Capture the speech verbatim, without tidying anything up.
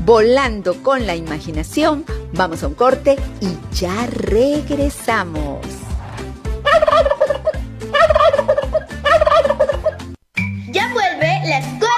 volando con la imaginación. Vamos a un corte y ya regresamos.